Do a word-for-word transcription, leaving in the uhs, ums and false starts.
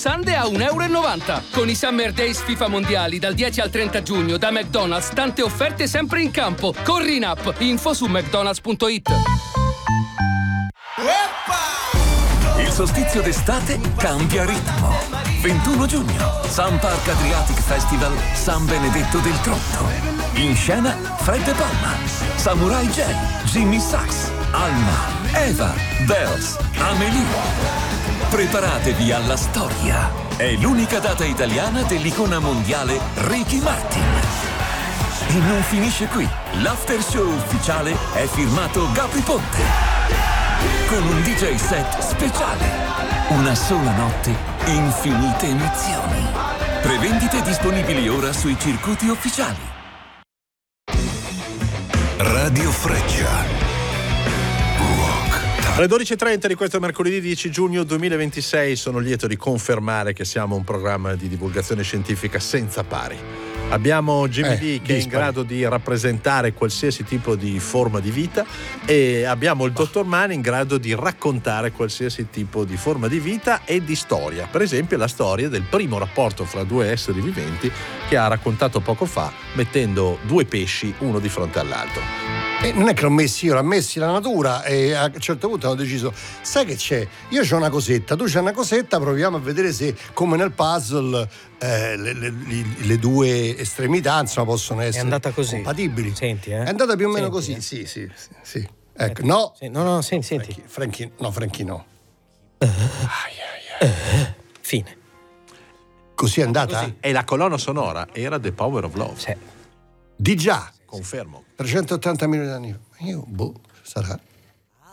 Sundae a un euro e novanta. Con i Summer Days FIFA Mondiali dal dieci al trenta giugno da McDonald's, tante offerte sempre in campo. Corri in app, info su mcdonalds punto it. Il solstizio d'estate cambia ritmo. ventuno giugno, Sun Park Adriatic Festival San Benedetto del Tronto. In scena Fred De Palma, Samurai J, Jimmy Sachs, Alma, Eva, Bells, Amelie. Preparatevi alla storia. È l'unica data italiana dell'icona mondiale Ricky Martin. E non finisce qui. L'after show ufficiale è firmato Gabri Ponte, con un D J set speciale. Una sola notte, infinite emozioni. Prevendite disponibili ora sui circuiti ufficiali. Radio Freccia. Alle dodici e trenta di questo mercoledì dieci giugno duemilaventisei sono lieto di confermare che siamo un programma di divulgazione scientifica senza pari. Abbiamo Jimmy eh, D che dispari. è in grado di rappresentare qualsiasi tipo di forma di vita e abbiamo il dottor Mani in grado di raccontare qualsiasi tipo di forma di vita e di storia. Per esempio la storia del primo rapporto fra due esseri viventi che ha raccontato poco fa mettendo due pesci uno di fronte all'altro. E non è che l'ho messi io, l'ha messi la natura e a un certo punto hanno deciso, sai che c'è? Io c'ho una cosetta, tu c'hai una cosetta, proviamo a vedere se come nel puzzle eh, le, le, le due estremità insomma possono essere è andata così. compatibili. Senti, eh? È andata più o meno Senti, così, eh? sì, sì, sì, sì. Ecco, no. Sì, no, no, senti, senti. Franchi, Franchi, no, Franchi no. Uh, uh, fine. Così è andata? Così. E la colonna sonora era The Power of Love. Sì. Di già. Confermo. trecentottanta milioni di anni. Io, boh, sarà.